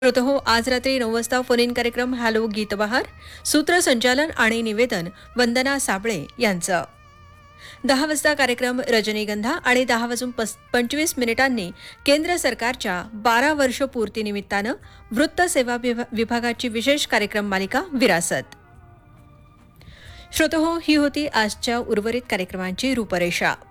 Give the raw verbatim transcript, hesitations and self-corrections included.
श्रोतहो, आज रात्री नऊ वाजता फोन इन कार्यक्रम हॅलो गीतबहार, सूत्रसंचालन आणि निवेदन वंदना साबळे यांचं. दहा वाजता कार्यक्रम रजनीगंधा आणि दहा वाजून पस पंचवीस मिनिटांनी केंद्र सरकारच्या बारा वर्ष पूर्तीनिमित्तानं वृत्त सेवा विभा विभागाची विशेष कार्यक्रम मालिका विरासत. श्रोतहो, ही होती आजच्या उर्वरित कार्यक्रमांची रूपरेषा.